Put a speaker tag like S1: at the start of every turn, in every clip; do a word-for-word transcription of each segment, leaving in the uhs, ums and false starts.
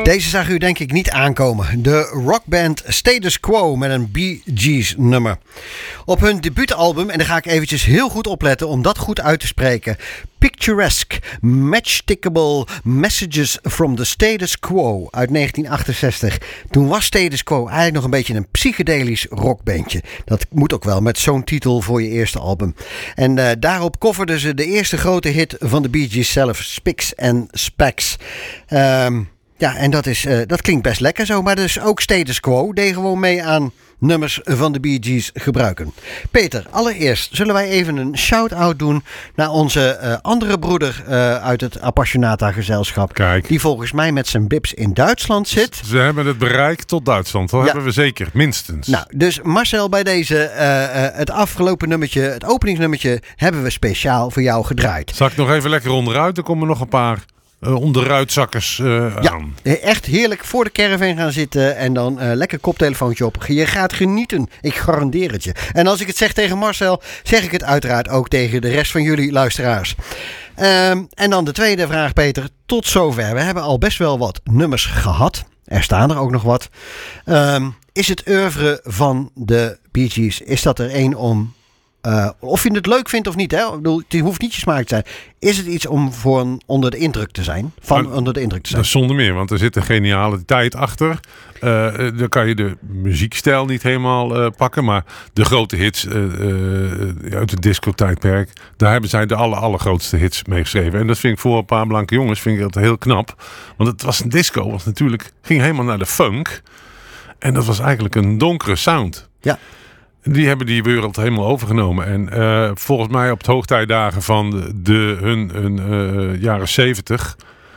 S1: Deze zag u denk ik niet aankomen. De rockband Status Quo met een Bee Gees nummer. Op hun debuutalbum, en daar ga ik eventjes heel goed opletten om dat goed uit te spreken. Picturesque, Matchstickable Messages from the Status Quo uit negentien achtenzestig. Toen was Status Quo eigenlijk nog een beetje een psychedelisch rockbandje. Dat moet ook wel met zo'n titel voor je eerste album. En uh, daarop coverden ze de eerste grote hit van de Bee Gees zelf, Spics and Specks. Um, ja, en dat, is, uh, dat klinkt best lekker zo, maar dus ook Status Quo deed gewoon mee aan nummers van de Bee Gees gebruiken. Peter, allereerst zullen wij even een shout-out doen naar onze uh, andere broeder uh, uit het Appassionata-gezelschap.
S2: Kijk.
S1: Die volgens mij met zijn bips in Duitsland zit.
S2: Ze hebben het bereik tot Duitsland. Dat ja. hebben we zeker, minstens.
S1: Nou, dus Marcel, bij deze uh, uh, het afgelopen nummertje, het openingsnummertje, hebben we speciaal voor jou gedraaid.
S2: Zal ik nog even lekker onderuit? Er komen nog een paar Uh, onderuitzakkers uh,
S1: ja,
S2: aan.
S1: Echt heerlijk voor de caravan gaan zitten en dan uh, lekker koptelefoontje op. Je gaat genieten, ik garandeer het je. En als ik het zeg tegen Marcel, zeg ik het uiteraard ook tegen de rest van jullie luisteraars. Um, en dan de tweede vraag, Peter. Tot zover. We hebben al best wel wat nummers gehad. Er staan er ook nog wat. Um, is het oeuvre van de Bee Gees, is dat er één om... Uh, of je het leuk vindt of niet, hè? Ik bedoel, het hoeft niet je smaak te zijn. Is het iets om voor een, onder de indruk te zijn? Van maar, onder de indruk te zijn?
S2: Zonder meer, want er zit een genialiteit achter. Uh, dan kan je de muziekstijl niet helemaal uh, pakken. Maar de grote hits uh, uh, uit het disco-tijdperk, daar hebben zij de aller, allergrootste hits mee geschreven. En dat vind ik voor een paar blanke jongens vind ik dat heel knap. Want het was een disco, was natuurlijk ging helemaal naar de funk. En dat was eigenlijk een donkere sound.
S1: Ja.
S2: Die hebben die wereld helemaal overgenomen. En uh, volgens mij op het hoogtijdagen van de, de, hun, hun uh, jaren zeventig...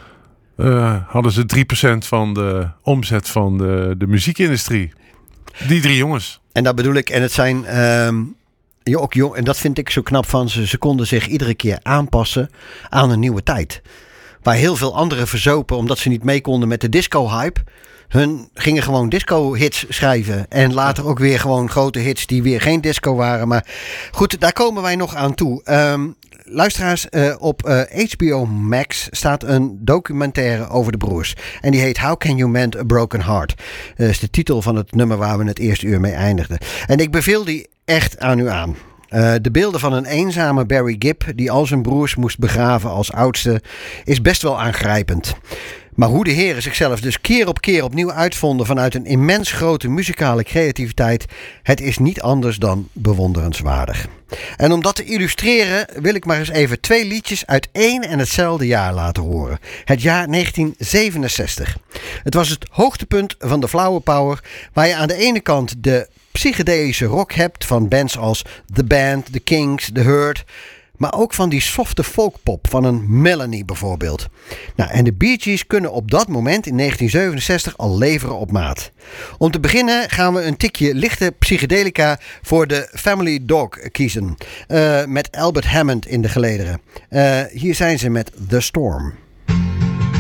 S2: Uh, hadden ze drie procent van de omzet van de, de muziekindustrie. Die drie jongens.
S1: En dat bedoel ik. En het zijn... Um, ook jong, en dat vind ik zo knap van ze. Ze konden zich iedere keer aanpassen aan een nieuwe tijd. Waar heel veel anderen verzopen omdat ze niet mee konden met de disco-hype. Hun gingen gewoon disco-hits schrijven. En later ook weer gewoon grote hits die weer geen disco waren. Maar goed, daar komen wij nog aan toe. Um, luisteraars, uh, op uh, H B O Max staat een documentaire over de broers. En die heet How Can You Mend a Broken Heart? Dat is de titel van het nummer waar we het eerste uur mee eindigden. En ik beveel die echt aan u aan. Uh, de beelden van een eenzame Barry Gibb die al zijn broers moest begraven als oudste is best wel aangrijpend. Maar hoe de heren zichzelf dus keer op keer opnieuw uitvonden vanuit een immens grote muzikale creativiteit, het is niet anders dan bewonderenswaardig. En om dat te illustreren wil ik maar eens even twee liedjes uit één en hetzelfde jaar laten horen. Het jaar negentien zevenenzestig. Het was het hoogtepunt van de Flower Power, waar je aan de ene kant de psychedelische rock hebt van bands als The Band, The Kings, The Hurt, maar ook van die softe folkpop van een Melanie bijvoorbeeld. Nou, en de Bee Gees kunnen op dat moment in negentien zevenenzestig al leveren op maat. Om te beginnen gaan we een tikje lichte psychedelica voor de Family Dog kiezen. Uh, met Albert Hammond in de gelederen. Uh, hier zijn ze met The Storm.